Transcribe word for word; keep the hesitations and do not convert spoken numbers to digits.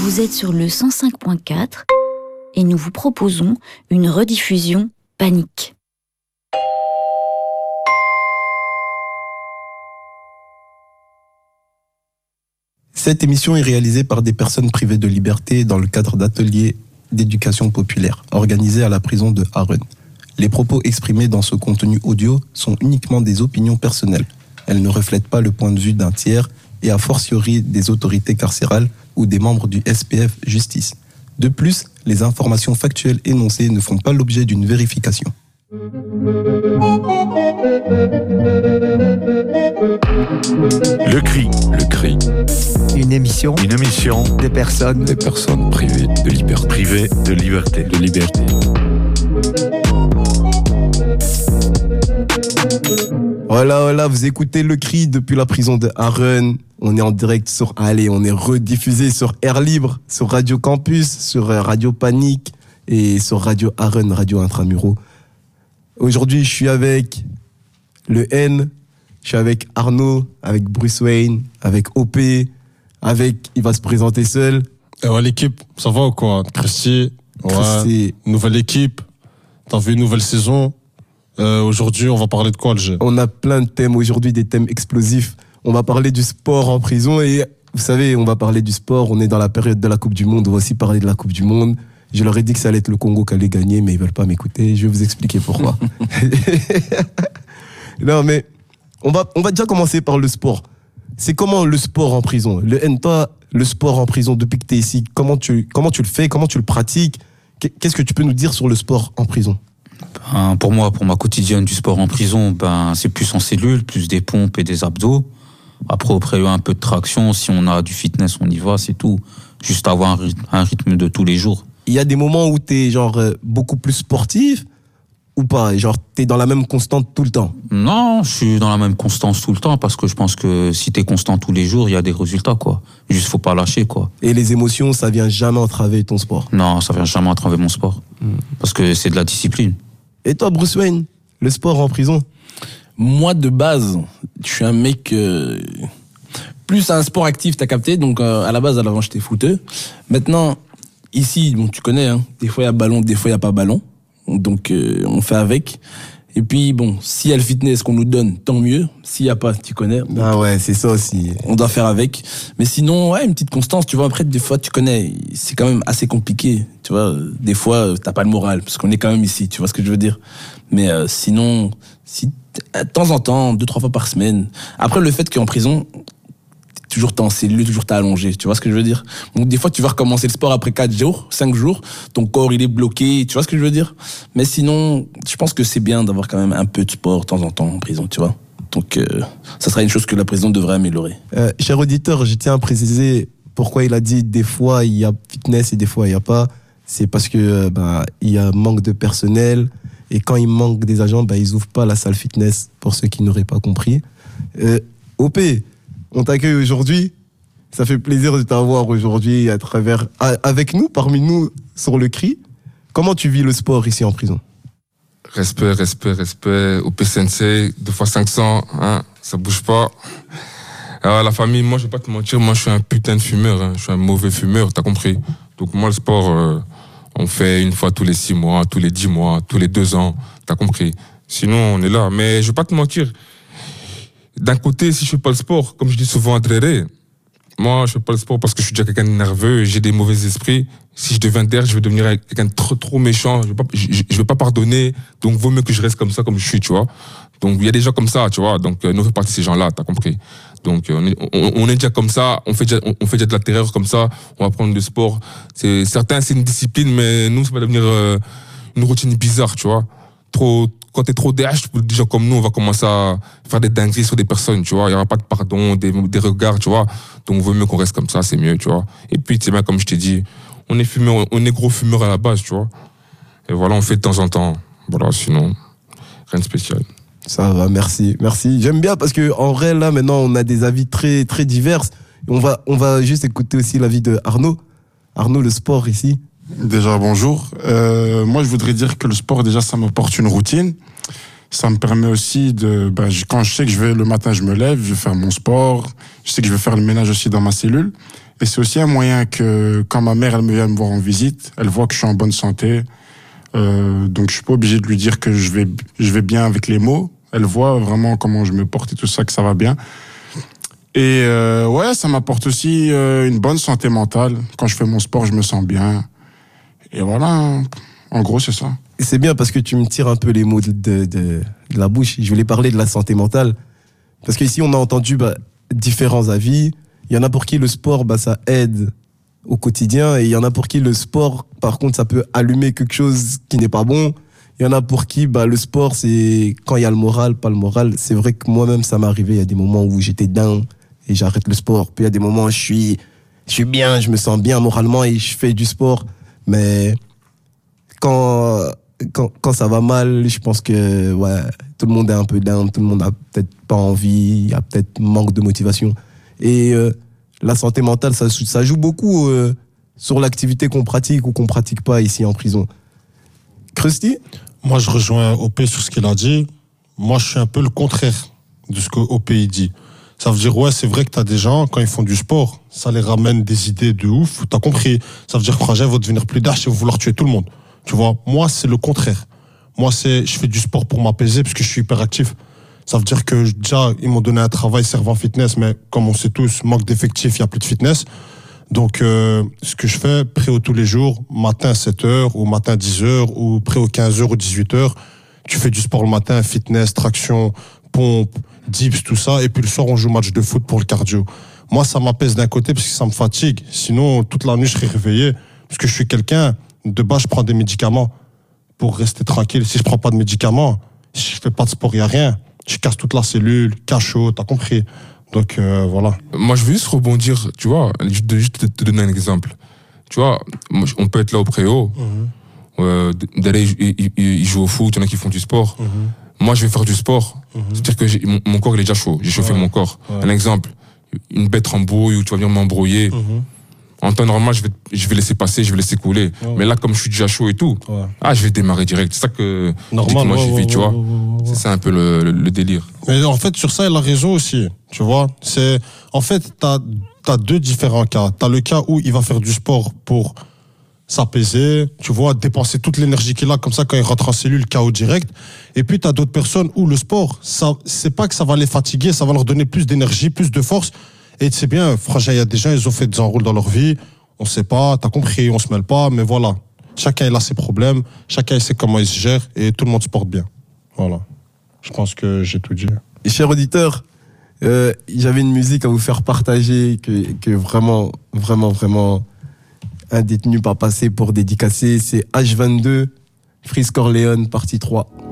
Vous êtes sur le cent cinq point quatre et nous vous proposons une rediffusion Panique. Cette émission est réalisée par des personnes privées de liberté dans le cadre d'ateliers d'éducation populaire organisés à la prison de Harren. Les propos exprimés dans ce contenu audio sont uniquement des opinions personnelles. Elles ne reflètent pas le point de vue d'un tiers et a fortiori des autorités carcérales ou des membres du S P F Justice. De plus, les informations factuelles énoncées ne font pas l'objet d'une vérification. Le cri, le cri. Une émission, une émission des personnes, des personnes privées de liberté, privées de liberté, de liberté. Voilà, voilà, vous écoutez Le Cri depuis la prison de Harren. On est en direct sur, allez, on est rediffusé sur Air Libre, sur Radio Campus, sur Radio Panique et sur Radio Harren, Radio Intramuraux. Aujourd'hui, je suis avec le N, je suis avec Arnaud, avec Bruce Wayne, avec O P, avec, il va se présenter seul. Et ouais, l'équipe, ça va ou quoi? Christy, ouais, Christy. Nouvelle équipe, t'as vu une nouvelle saison. Euh, aujourd'hui, on va parler de quoi, le jeu? On a plein de thèmes aujourd'hui, des thèmes explosifs. On va parler du sport en prison et vous savez, on va parler du sport. On est dans la période de la Coupe du Monde. On va aussi parler de la Coupe du Monde. Je leur ai dit que ça allait être le Congo qui allait gagner, mais ils veulent pas m'écouter. Je vais vous expliquer pourquoi. Non, mais on va, on va déjà commencer par le sport. C'est comment le sport en prison? Le N, toi, le sport en prison depuis que tu es ici, comment tu, comment tu le fais? Comment tu le pratiques? Qu'est-ce que tu peux nous dire sur le sport en prison? Ben, pour moi, pour ma quotidienne du sport en prison, ben, c'est plus en cellule, plus des pompes et des abdos. Après, après un peu de traction, si on a du fitness, on y va, c'est tout. Juste avoir un rythme, un rythme de tous les jours. Il y a des moments où t'es genre euh, beaucoup plus sportif ou pas? Genre t'es dans la même constante tout le temps? Non, je suis dans la même constance tout le temps parce que je pense que si t'es constant tous les jours, il y a des résultats, quoi. Juste faut pas lâcher, quoi. Et les émotions, ça vient jamais entraver ton sport? Non, ça vient jamais entraver mon sport. Mmh. Parce que c'est de la discipline. Et toi, Bruce Wayne, le sport en prison? Moi, de base, je suis un mec euh, plus un sport actif, t'as capté. Donc, euh, à la base, à l'avant, j'étais footeux. Maintenant, ici, bon, tu connais, hein, des fois, il y a ballon, des fois, il n'y a pas ballon. Donc, euh, on fait avec. Et puis, bon, s'il y a le fitness qu'on nous donne, tant mieux. S'il n'y a pas, tu connais. Ah ouais, c'est ça aussi. On doit faire avec. Mais sinon, ouais, une petite constance, tu vois. Après, des fois, tu connais, c'est quand même assez compliqué. Tu vois, des fois, t'as pas le moral, parce qu'on est quand même ici, tu vois ce que je veux dire. Mais euh, sinon, si, de temps en temps, deux, trois fois par semaine. Après, le fait qu'en prison, toujours t'es en cellule, toujours t'es allongé, tu vois ce que je veux dire. Donc des fois, tu vas recommencer le sport après quatre jours, cinq jours, ton corps, il est bloqué, tu vois ce que je veux dire. Mais sinon, je pense que c'est bien d'avoir quand même un peu de sport de temps en temps en prison, tu vois. Donc, euh, ça sera une chose que la prison devrait améliorer. Euh, cher auditeur, je tiens à préciser pourquoi il a dit des fois il y a fitness et des fois il n'y a pas. C'est parce que euh, bah, il y a manque de personnel et quand il manque des agents, bah, ils ouvrent pas la salle fitness pour ceux qui n'auraient pas compris. Euh, O P, on t'accueille aujourd'hui. Ça fait plaisir de t'avoir aujourd'hui à travers, avec nous, parmi nous, sur le cri. Comment tu vis le sport ici en prison? Respect, respect, respect. O P Sensei, deux fois cinq cents, hein, ça bouge pas. Alors, la famille, moi, je vais pas te mentir, moi, je suis un putain de fumeur, hein. Je suis un mauvais fumeur, t'as compris. Donc, moi, le sport, euh, on fait une fois tous les six mois, tous les dix mois, tous les deux ans, t'as compris. Sinon, on est là. Mais je vais pas te mentir. D'un côté, si je fais pas le sport, comme je dis souvent à Dréré, moi, je fais pas le sport parce que je suis déjà quelqu'un de nerveux, j'ai des mauvais esprits. Si je deviens d'air, je vais devenir quelqu'un de trop, trop méchant. Je vais pas, je, je vais pas pardonner. Donc, vaut mieux que je reste comme ça, comme je suis, tu vois. Donc, il y a des gens comme ça, tu vois. Donc, euh, nous, on fait partie de ces gens-là, t'as compris. Donc, on est, on, on est déjà comme ça. On fait déjà, on, on fait déjà de la terreur comme ça. On va prendre le sport. C'est, certains, c'est une discipline, mais nous, ça va devenir euh, une routine bizarre, tu vois. Trop, quand t'es trop D H, des gens comme nous, on va commencer à faire des dingueries sur des personnes, tu vois. Il y aura pas de pardon, des, des regards, tu vois. Donc, il vaut mieux qu'on reste comme ça, c'est mieux, tu vois. Et puis, tu sais bien, comme je t'ai dit, on est fumeur, on est gros fumeur à la base, tu vois. Et voilà, on fait de temps en temps. Voilà, sinon, rien de spécial. Ça va, merci, merci. J'aime bien parce que en vrai, là, maintenant, on a des avis très, très divers. On va, on va juste écouter aussi l'avis de Arnaud. Arnaud, le sport ici. Déjà, bonjour. Euh, moi, je voudrais dire que le sport, déjà, ça m'apporte une routine. Ça me permet aussi de, ben, quand je sais que je vais, le matin, je me lève, je vais faire mon sport. Je sais que je vais faire le ménage aussi dans ma cellule. Et c'est aussi un moyen que quand ma mère elle me vient me voir en visite, elle voit que je suis en bonne santé. Euh, donc je suis pas obligé de lui dire que je vais je vais bien avec les mots. Elle voit vraiment comment je me porte et tout ça, que ça va bien. Et euh, ouais, ça m'apporte aussi euh, une bonne santé mentale. Quand je fais mon sport, je me sens bien. Et voilà, en gros, c'est ça. Et c'est bien parce que tu me tires un peu les mots de, de, de, de la bouche. Je voulais parler de la santé mentale. Parce qu'ici, on a entendu bah, différents avis. Il y en a pour qui le sport, bah, ça aide au quotidien. Et il y en a pour qui le sport, par contre, ça peut allumer quelque chose qui n'est pas bon. Il y en a pour qui bah, le sport, c'est quand il y a le moral, pas le moral. C'est vrai que moi-même, ça m'est arrivé. Il y a des moments où j'étais down et j'arrête le sport. Puis il y a des moments où je suis, je suis bien, je me sens bien moralement et je fais du sport. Mais quand, quand, quand ça va mal, je pense que ouais, tout le monde est un peu down, tout le monde a peut-être pas envie, il y a peut-être manque de motivation. Et euh, la santé mentale, ça, ça joue beaucoup euh, sur l'activité qu'on pratique ou qu'on pratique pas ici en prison. Krusty ? Moi, je rejoins O P sur ce qu'il a dit. Moi, je suis un peu le contraire de ce que O P dit. Ça veut dire, ouais, c'est vrai que t'as des gens, quand ils font du sport, ça les ramène des idées de ouf. T'as compris. Ça veut dire que Frangin va devenir plus dash et va vouloir tuer tout le monde. Tu vois, moi, c'est le contraire. Moi, c'est, je fais du sport pour m'apaiser parce que je suis hyper actif. Ça veut dire que, déjà, ils m'ont donné un travail servant fitness, mais comme on sait tous, manque d'effectifs, il n'y a plus de fitness. Donc, euh, ce que je fais, préo tous les jours, matin sept heures, ou matin dix heures, ou préo quinze heures ou dix-huit heures. Tu fais du sport le matin, fitness, traction, pompe, dips, tout ça. Et puis le soir, on joue match de foot pour le cardio. Moi, ça m'apaise d'un côté parce que ça me fatigue. Sinon, toute la nuit, je serais réveillé. Parce que je suis quelqu'un, de base, je prends des médicaments pour rester tranquille. Si je prends pas de médicaments, si je fais pas de sport, il n'y a rien. Je casse toute la cellule, cachot, t'as compris. Donc euh, voilà. Moi, je veux juste rebondir, tu vois, juste, juste te, te donner un exemple. Tu vois, on peut être là au préau, mm-hmm. euh, d'aller, ils, ils jouent au foot, il y en a qui font du sport. Mm-hmm. Moi, je vais faire du sport. Mm-hmm. C'est-à-dire que j'ai, mon, mon corps, il est déjà chaud. J'ai chauffé ouais. mon corps. Ouais. Un exemple, une bête embrouille ou tu vas venir m'embrouiller. Mm-hmm. En temps normal, je vais, je vais laisser passer, je vais laisser couler. Ouais. Mais là, comme je suis déjà chaud et tout, ouais. ah, je vais démarrer direct. C'est ça que, normal, que moi, ouais, j'y vais, ouais, tu ouais, vois. Ouais, ouais, ouais. C'est ça un peu le, le, le délire. Mais en fait, sur ça, il a raison aussi. Tu vois, c'est, en fait, t'as, t'as deux différents cas. T'as le cas où il va faire du sport pour s'apaiser, tu vois, dépenser toute l'énergie qu'il a, comme ça, quand il rentre en cellule, K O direct. Et puis, t'as d'autres personnes où le sport, ça, c'est pas que ça va les fatiguer, ça va leur donner plus d'énergie, plus de force. Et c'est bien, franchement, il y a des gens, ils ont fait des enrôles dans leur vie. On sait pas, t'as compris, on se mêle pas, mais voilà. Chacun il a ses problèmes, chacun il sait comment il se gère et tout le monde se porte bien. Voilà. Je pense que j'ai tout dit. Et chers auditeurs, euh, j'avais une musique à vous faire partager que, que vraiment, vraiment, vraiment un détenu pas passé pour dédicacer. C'est H vingt-deux, Freeze Corleone, partie trois.